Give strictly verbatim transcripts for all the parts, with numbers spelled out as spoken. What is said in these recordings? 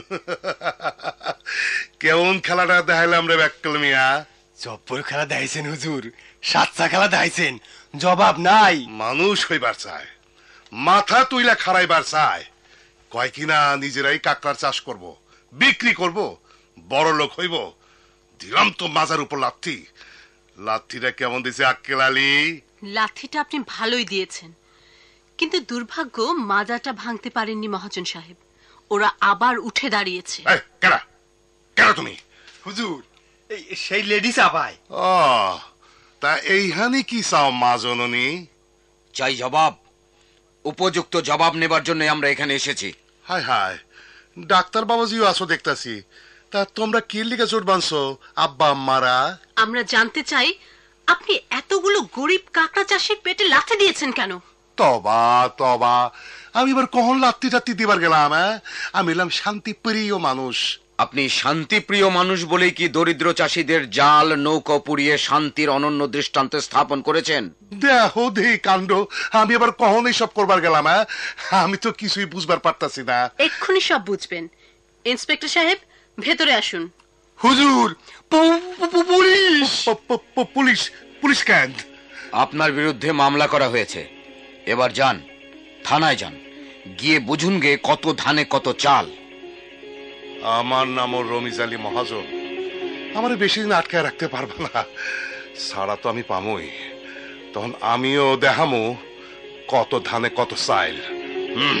কেমন খেলাটা দেখাইলাম রে ব্যাকল মিয়া? জব্বর খেলা দেখাইছেন হুজুর, সাতটা খেলা দেখাইছেন, জবাব নাই। মানুষ হইবার চায়, মাথা তুইলা খারাইবার চায়, কয় কিনা নিজেরাই কাকড়ার চাষ করব, বিক্রি করব, বড় লোক হইব। দিলাম তো মাজার উপর লাথি। লাথিটা কেমন দিছে আক্কেল আলী? লাথিটা আপনি ভালোই দিয়েছেন, কিন্তু দুর্ভাগ্য মাজাটা ভাঙতে পারেননি মহাজন সাহেব। ওরা আবার উঠে দাঁড়িয়েছে। কেন কেন তুমি? হুজুর, এই সেই লেডিস আপায়। ও তা এইখানে কি চাও মা জননী? চাই জবাব, উপযুক্ত জবাব নেবার জন্য আমরা এখানে এসেছি। হায় হায়, ডাক্তার বাবাজিও আসো দেখতাছি। তা তোমরা কি লিখে চোট বাঁধছো আব্বা আম্মারা? আমরা জানতে চাই আপনি এতগুলো গরিব কাকড়া চাষির পেটে লাথি দিয়েছেন কেন? তবা তবা, আমি এবার কখন লাত্তি টাত্তি দিবার গেলাম? আমি এলাম শান্তি প্রিয় মানুষ। আপনি শান্তিপ্রিয় মানুষ বলেই কি দরিদ্র চাষীদের জাল নৌকা পুড়িয়ে শান্তির অনন্য দৃষ্টান্ত স্থাপন করেছেন? দেহ দেহি কাণ্ড, আমি এবার কখন সব করবার গেলাম? আমি তো কিছুই বুঝবার পারতাছি না। এক্ষুনি সব বুঝবেন। ইন্সপেক্টর সাহেব, ভেতরে আসুন। হুজুর, পুলিশ পুলিশ পুলিশ কেন? আপনার বিরুদ্ধে মামলা করা হয়েছে। এবার যান, থানায় যান, গিয়ে বুঝুন গে কত ধানে কত চাল। আমার নাম রমিজ আলী মহাজন। আমার বেশি দিন আটকায় রাখতে পারবো না, ছাড়া তো আমি পামই। তখন আমিও দেখামো কত ধানে কত চাইল। হুম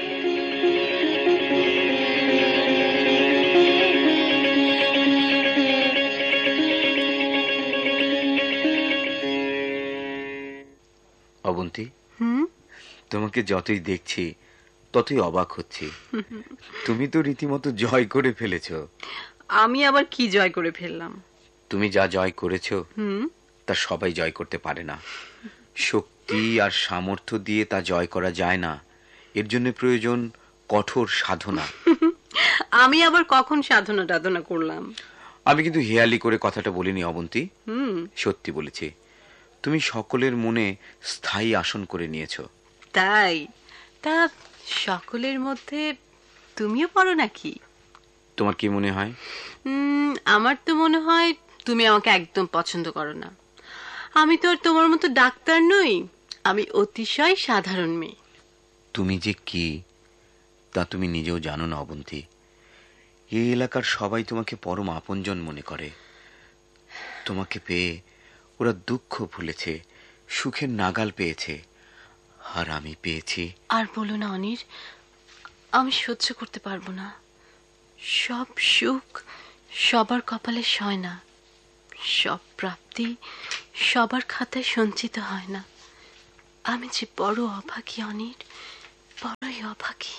অবন্তী, তোমাকে যতই দেখছি ততই অবাক হচ্ছি। তুমি তো রীতিমতো জয় করে ফেলেছ। আমি আবার কি জয় করে ফেললাম? তুমি যা জয় করেছ তা সবাই জয় করতে পারে না। শক্তি আর সামর্থ্য দিয়ে তা জয় করা যায় না, এর জন্য প্রয়োজন কঠোর সাধনা। আমি আবার কখন সাধনা টাধনা করলাম? আমি কিন্তু হেয়ালি করে কথাটা বলিনি অবন্তী, সত্যি বলেছি। তুমি সকলের মনে স্থায়ী আসন করে নিয়েছো। তাই? তা সকলের মধ্যে তুমিও পড়ো নাকি? তোমার কি মনে হয়? আমার তো মনে হয় তুমি আমাকে একদম পছন্দ করো না। আমি তো আর তোমার মতো ডাক্তার নই, আমি অতিশয় সাধারণ মেয়ে। তুমি যে কি তা তুমি নিজেও জানো না অবন্তী। এই এলাকার সবাই তোমাকে পরম আপনজন মনে করে। তোমাকে পেয়ে ওরা দুঃখ ভুলেছে, সুখের নাগাল পেয়েছে। আর আমি পেয়েছি। আর বলো না অনির, আমি সহ্য করতে পারবো না। সব সুখ সবার কপালে সয় না, সব প্রাপ্তি সবার খাতায় সঞ্চিত হয় না। আমি যে বড় অভাগী অনির, বড়ই অভাগী।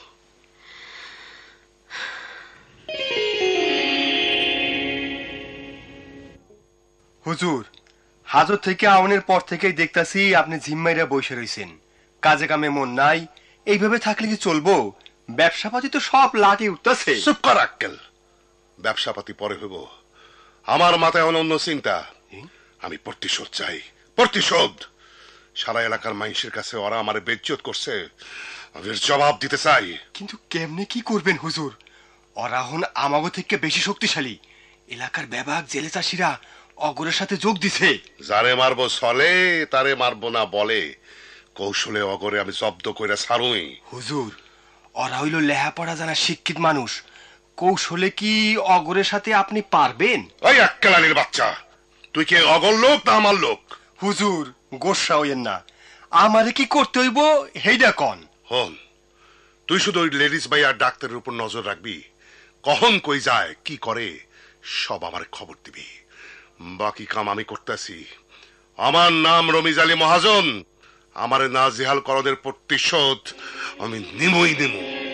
হুজুর, হাজত থেকে আউনের পর থেকেই দেখতাছি আপনি জিম্মাইরা বসে রইছেন, কাজে কামে মন নাই। এইভাবে থাকলে কি চলবো? ব্যবসাপাতি তো সব লাটে উঠতেছে। চুপ কর আক্কেল, ব্যবসাপাতি পরে হইব। আমার মাথায় অন্য চিন্তা। আমি প্রতিশোধ চাই, প্রতিশোধ। সারা এলাকার মানুষের কাছে ওরা আমার বেইজ্জত করছে, আমি জবাব দিতে চাই। কিন্তু কেমনে কি করবেন হুজুর? ওরা হন আমাগো থেকে বেশি শক্তিশালী। এলাকার ব্যাপক জেলে চাষিরা অগরের সাথে যোগ দিছে। যারে মারবো চলে, তারে মারবো না বলে। কৌশলে অগরে আমি জব্দ কইরা ছাড়ুই। হুজুর, ওরা হইল লেহাপড়া জানা শিক্ষিত মানুষ। কৌশলে কি অগরের সাথে আপনি পারবেন? ওই আক্কেলানির বাচ্চা, তুই কি অগর লোক না আমার লোক? হুজুর, গোসা হইয়েন না। আমারে কি করতে হইব হেইডা কন। হন, তুই শুধু ওই লেডিস ভাই আর ডাক্তারের উপর নজর রাখবি। কখন কই যায়, কি করে, সব আমার খবর দিবি। বাকি কাম আমি করতেছি। আমার নাম রমিজ আলী মহাজন। আমার নাজিহাল করদের প্রতিশোধ আমি নিমই নিমু।